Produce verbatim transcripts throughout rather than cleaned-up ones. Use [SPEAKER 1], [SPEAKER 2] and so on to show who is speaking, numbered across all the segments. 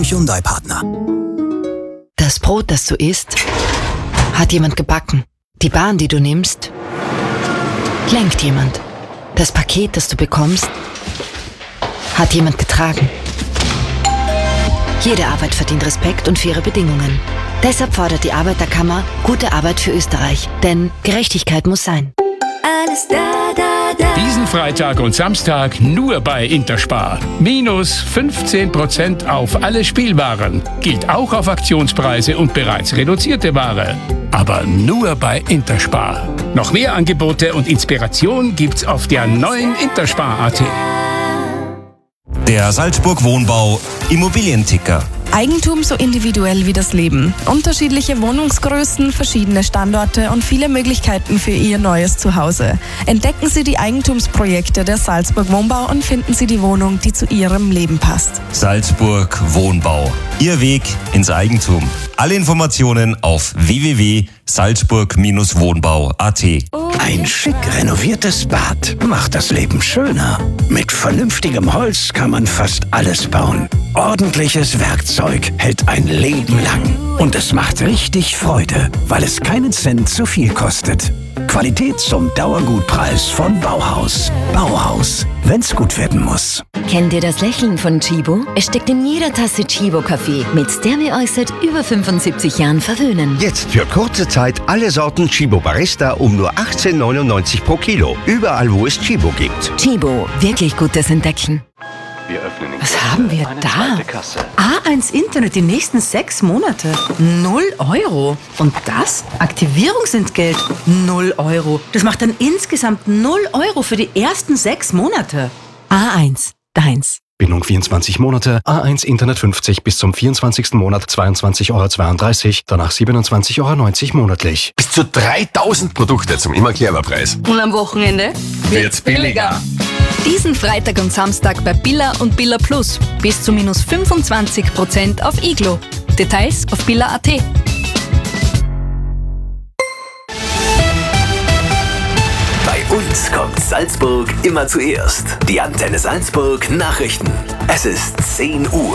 [SPEAKER 1] Hyundai-Partner.
[SPEAKER 2] Das Brot, das du isst, hat jemand gebacken. Die Bahn, die du nimmst, lenkt jemand. Das Paket, das du bekommst, hat jemand getragen. Jede Arbeit verdient Respekt und faire Bedingungen. Deshalb fordert die Arbeiterkammer gute Arbeit für Österreich. Denn Gerechtigkeit muss sein.
[SPEAKER 3] Alles da, da, da.
[SPEAKER 4] Diesen Freitag und Samstag nur bei Interspar. Minus fünfzehn Prozent auf alle Spielwaren. Gilt auch auf Aktionspreise und bereits reduzierte Ware. Aber nur bei Interspar. Noch mehr Angebote und Inspiration gibt's auf der neuen Interspar punkt at.
[SPEAKER 5] Der Salzburg Wohnbau Immobilienticker.
[SPEAKER 6] Eigentum so individuell wie das Leben. Unterschiedliche Wohnungsgrößen, verschiedene Standorte und viele Möglichkeiten für Ihr neues Zuhause. Entdecken Sie die Eigentumsprojekte der Salzburg Wohnbau und finden Sie die Wohnung, die zu Ihrem Leben passt.
[SPEAKER 5] Salzburg Wohnbau. Ihr Weg ins Eigentum. Alle Informationen auf w w w punkt salzburg wohnbau punkt at.
[SPEAKER 1] Ein schick renoviertes Bad macht das Leben schöner. Mit vernünftigem Holz kann man fast alles bauen. Ordentliches Werkzeug hält ein Leben lang. Und es macht richtig Freude, weil es keinen Cent zu viel kostet. Qualität zum Dauergutpreis von Bauhaus. Bauhaus, wenn's gut werden muss.
[SPEAKER 3] Kennt ihr das Lächeln von Chibo? Es steckt in jeder Tasse Chibo-Kaffee, mit der wir euch seit über fünfundsiebzig Jahren verwöhnen.
[SPEAKER 7] Jetzt für kurze Zeit alle Sorten Chibo Barista um nur achtzehn neunundneunzig pro Kilo. Überall, wo es Chibo gibt.
[SPEAKER 3] Chibo, wirklich gutes Entdecken.
[SPEAKER 8] Was haben wir da? A eins Internet die nächsten sechs Monate. Null Euro. Und das? Aktivierungsentgelt. Null Euro. Das macht dann insgesamt null Euro für die ersten sechs Monate.
[SPEAKER 2] A eins, deins.
[SPEAKER 9] Bindung vierundzwanzig Monate, A eins Internet fünfzig bis zum vierundzwanzigsten Monat zweiundzwanzig Euro zweiunddreißig, danach siebenundzwanzig Euro neunzig monatlich.
[SPEAKER 10] Bis zu dreitausend Produkte zum immer Preis.
[SPEAKER 8] Und am Wochenende
[SPEAKER 10] wird's billiger.
[SPEAKER 11] Diesen Freitag und Samstag bei Billa und Billa Plus. Bis zu minus fünfundzwanzig Prozent auf Iglo. Details auf billa punkt at.
[SPEAKER 12] Bei uns kommt Salzburg immer zuerst. Die Antenne Salzburg Nachrichten. Es ist zehn Uhr.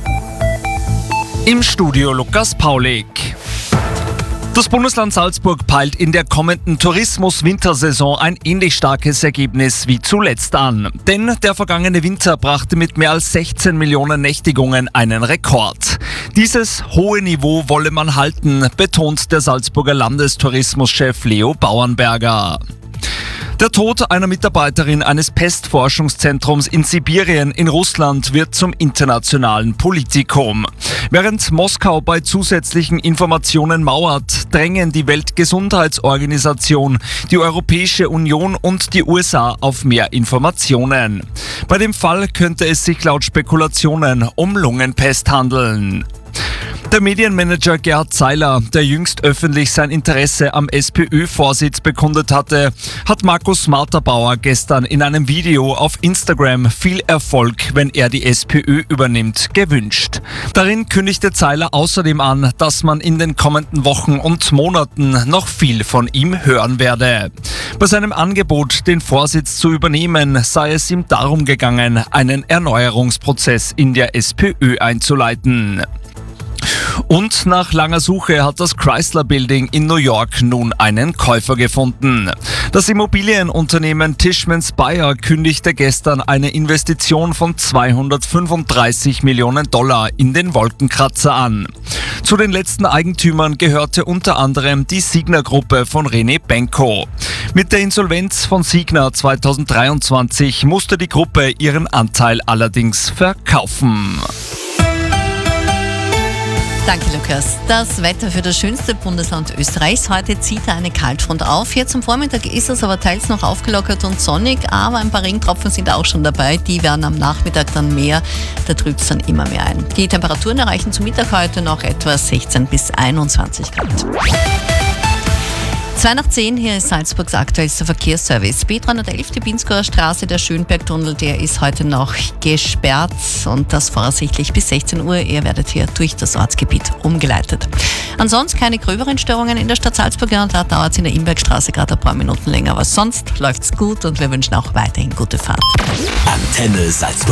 [SPEAKER 13] Im Studio Lukas Paulik. Das Bundesland Salzburg peilt in der kommenden Tourismus-Wintersaison ein ähnlich starkes Ergebnis wie zuletzt an. Denn der vergangene Winter brachte mit mehr als sechzehn Millionen Nächtigungen einen Rekord. Dieses hohe Niveau wolle man halten, betont der Salzburger Landestourismuschef Leo Bauernberger. Der Tod einer Mitarbeiterin eines Pestforschungszentrums in Sibirien in Russland wird zum internationalen Politikum. Während Moskau bei zusätzlichen Informationen mauert, drängen die Weltgesundheitsorganisation, die Europäische Union und die U S A auf mehr Informationen. Bei dem Fall könnte es sich laut Spekulationen um Lungenpest handeln. Der Medienmanager Gerhard Seiler, der jüngst öffentlich sein Interesse am SPÖ-Vorsitz bekundet hatte, hat Markus Marterbauer gestern in einem Video auf Instagram viel Erfolg, wenn er die SPÖ übernimmt, gewünscht. Darin kündigte Seiler außerdem an, dass man in den kommenden Wochen und Monaten noch viel von ihm hören werde. Bei seinem Angebot, den Vorsitz zu übernehmen, sei es ihm darum gegangen, einen Erneuerungsprozess in der SPÖ einzuleiten. Und nach langer Suche hat das Chrysler Building in New York nun einen Käufer gefunden. Das Immobilienunternehmen Tishman Speyer kündigte gestern eine Investition von zweihundertfünfunddreißig Millionen Dollar in den Wolkenkratzer an. Zu den letzten Eigentümern gehörte unter anderem die Signa-Gruppe von René Benko. Mit der Insolvenz von Signa zweitausenddreiundzwanzig musste die Gruppe ihren Anteil allerdings verkaufen.
[SPEAKER 14] Danke, Lukas. Das Wetter für das schönste Bundesland Österreichs. Heute zieht eine Kaltfront auf. Jetzt am Vormittag ist es aber teils noch aufgelockert und sonnig, aber ein paar Regentropfen sind auch schon dabei. Die werden am Nachmittag dann mehr. Da trübt es dann immer mehr ein. Die Temperaturen erreichen zum Mittag heute noch etwa sechzehn bis einundzwanzig Grad. zwei nach zehn, hier ist Salzburgs aktuellster Verkehrsservice. B dreihundertelf, die Pinzgauer Straße, der Schönbergtunnel, der ist heute noch gesperrt und das voraussichtlich bis sechzehn Uhr. Ihr werdet hier durch das Ortsgebiet umgeleitet. Ansonsten keine gröberen Störungen in der Stadt Salzburg, und da dauert es in der Imbergstraße gerade ein paar Minuten länger. Aber sonst läuft's gut und wir wünschen auch weiterhin gute Fahrt.
[SPEAKER 12] Antenne Salzburg.